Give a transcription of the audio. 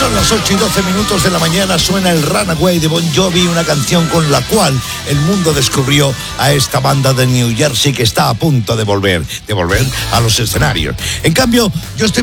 Son las 8:12 de la mañana, suena el Runaway de Bon Jovi, una canción con la cual el mundo descubrió a esta banda de New Jersey que está a punto de volver a los escenarios. En cambio, yo estoy